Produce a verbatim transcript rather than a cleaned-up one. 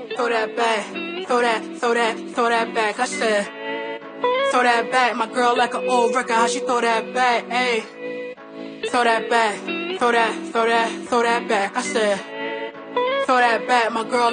throw that back, throw that, throw that, throw that back. I said, throw that back. My girl like an old record, how she throw that back, ayy. Throw that back, throw that, throw that, throw that back. I said, throw that back. My girl